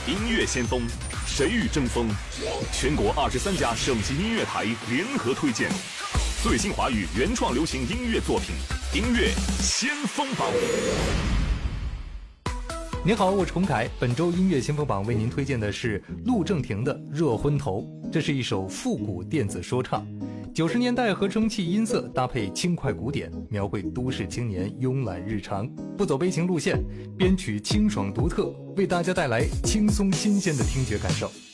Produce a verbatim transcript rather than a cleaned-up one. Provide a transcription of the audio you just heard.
音乐先锋，谁与争锋？全国二十三家省级音乐台联合推荐最新华语原创流行音乐作品，音乐先锋榜。 您好，我是洪凯。本周音乐先锋榜为您推荐的是陆正廷的《热昏头》，这是一首复古电子说唱。九十年代合成器音色搭配轻快鼓点，描绘都市青年慵懒日常，不走悲情路线，编曲清爽独特，为大家带来轻松新鲜的听觉感受。